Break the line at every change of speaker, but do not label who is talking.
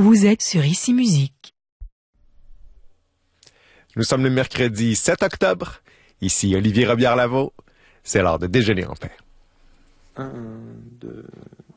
Vous êtes sur Ici Musique.
Nous sommes le mercredi 7 octobre. Ici Olivier Robillard-Lavaux. C'est l'heure de déjeuner en paix.
1, 2...